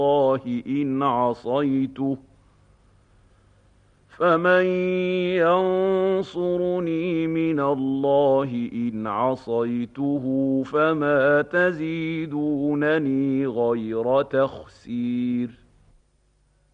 الله إن عصيته فمن ينصرني من الله إن عصيته فما تزيدونني غير تخسير